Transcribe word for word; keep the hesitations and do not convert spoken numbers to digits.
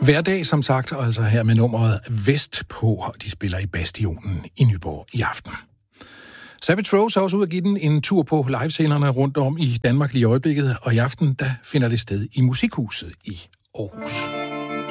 Hver dag, som sagt, og altså her med nummeret Vestpå, og de spiller i Bastionen i Nyborg i aften. Savage Rose har også ud at give den en tur på livescenerne rundt om i Danmark lige i øjeblikket, og i aften der finder det sted i Musikhuset i Aarhus.